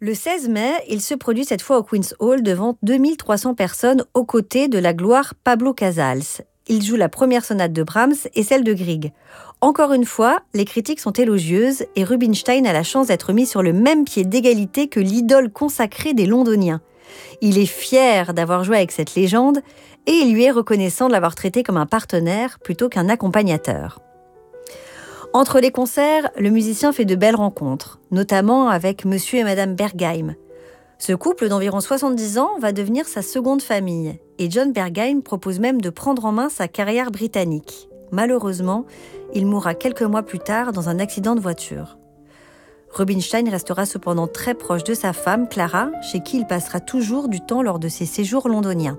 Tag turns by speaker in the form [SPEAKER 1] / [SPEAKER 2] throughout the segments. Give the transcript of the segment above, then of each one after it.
[SPEAKER 1] Le 16 mai, il se produit cette fois au Queen's Hall devant 2300 personnes aux côtés de la gloire Pablo Casals. Il joue la première sonate de Brahms et celle de Grieg. Encore une fois, les critiques sont élogieuses et Rubinstein a la chance d'être mis sur le même pied d'égalité que l'idole consacrée des Londoniens. Il est fier d'avoir joué avec cette légende et il lui est reconnaissant de l'avoir traité comme un partenaire plutôt qu'un accompagnateur. Entre les concerts, le musicien fait de belles rencontres, notamment avec Monsieur et Madame Bergheim. Ce couple d'environ 70 ans va devenir sa seconde famille et John Bergheim propose même de prendre en main sa carrière britannique. Malheureusement, il mourra quelques mois plus tard dans un accident de voiture. Rubinstein restera cependant très proche de sa femme, Clara, chez qui il passera toujours du temps lors de ses séjours londoniens.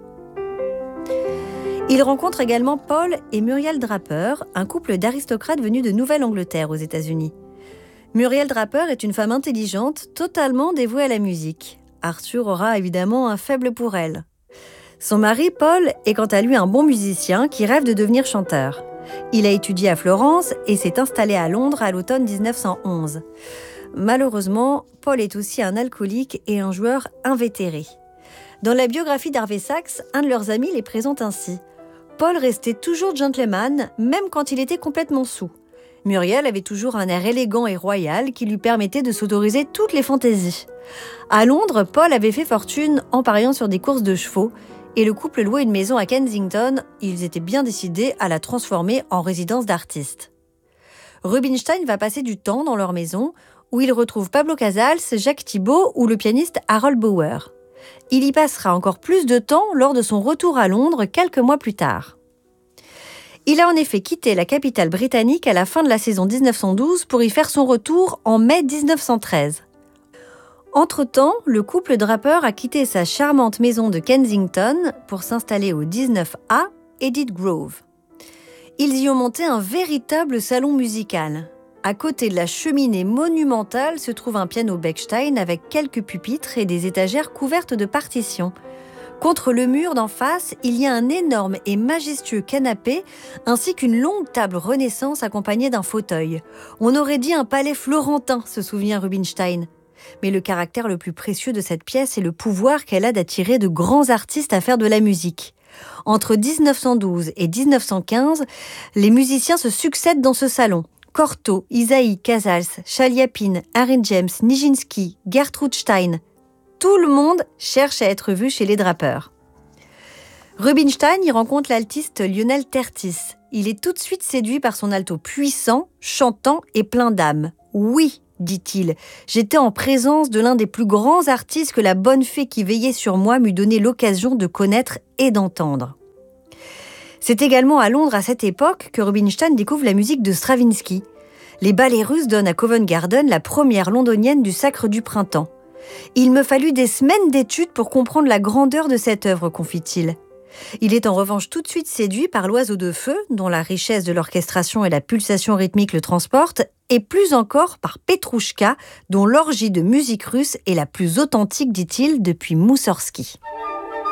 [SPEAKER 1] Il rencontre également Paul et Muriel Draper, un couple d'aristocrates venus de Nouvelle-Angleterre aux États-Unis. Muriel Draper est une femme intelligente, totalement dévouée à la musique. Arthur aura évidemment un faible pour elle. Son mari, Paul, est quant à lui un bon musicien qui rêve de devenir chanteur. Il a étudié à Florence et s'est installé à Londres à l'automne 1911. Malheureusement, Paul est aussi un alcoolique et un joueur invétéré. Dans la biographie d'Harvey Sachs, un de leurs amis les présente ainsi. Paul restait toujours gentleman, même quand il était complètement saoul. Muriel avait toujours un air élégant et royal qui lui permettait de s'autoriser toutes les fantaisies. À Londres, Paul avait fait fortune en pariant sur des courses de chevaux et le couple louait une maison à Kensington. Ils étaient bien décidés à la transformer en résidence d'artistes. Rubinstein va passer du temps dans leur maison où il retrouve Pablo Casals, Jacques Thibaud ou le pianiste Harold Bauer. Il y passera encore plus de temps lors de son retour à Londres quelques mois plus tard. Il a en effet quitté la capitale britannique à la fin de la saison 1912 pour y faire son retour en mai 1913. Entre-temps, le couple Draper a quitté sa charmante maison de Kensington pour s'installer au 19A Edith Grove. Ils y ont monté un véritable salon musical. À côté de la cheminée monumentale se trouve un piano Bechstein avec quelques pupitres et des étagères couvertes de partitions. Contre le mur d'en face, il y a un énorme et majestueux canapé ainsi qu'une longue table Renaissance accompagnée d'un fauteuil. On aurait dit un palais florentin, se souvient Rubinstein. Mais le caractère le plus précieux de cette pièce est le pouvoir qu'elle a d'attirer de grands artistes à faire de la musique. Entre 1912 et 1915, les musiciens se succèdent dans ce salon. Cortot, Isaïe, Casals, Chaliapine, Harry James, Nijinsky, Gertrude Stein. Tout le monde cherche à être vu chez les Draper. Rubinstein y rencontre l'altiste Lionel Tertis. Il est tout de suite séduit par son alto puissant, chantant et plein d'âme. Oui, dit-il, j'étais en présence de l'un des plus grands artistes que la bonne fée qui veillait sur moi m'eût donné l'occasion de connaître et d'entendre. C'est également à Londres à cette époque que Rubinstein découvre la musique de Stravinsky. Les ballets russes donnent à Covent Garden la première londonienne du Sacre du Printemps. Il me fallut des semaines d'études pour comprendre la grandeur de cette œuvre, confie-t-il. Il est en revanche tout de suite séduit par l'Oiseau de feu, dont la richesse de l'orchestration et la pulsation rythmique le transportent, et plus encore par Petrouchka, dont l'orgie de musique russe est la plus authentique, dit-il, depuis Moussorski.